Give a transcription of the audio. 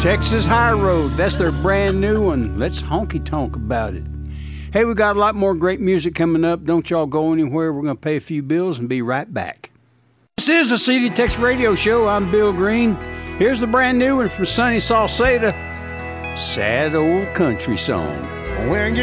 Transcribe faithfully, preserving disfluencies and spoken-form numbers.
Texas High Road. That's their brand new one. Let's honky tonk about it. Hey, we got a lot more great music coming up. Don't y'all go anywhere. We're going to pay a few bills and be right back. This is the C D Tex Radio Show. I'm Bill Green. Here's the brand new one from Sonny Salceda, Sad Old Country Song. When you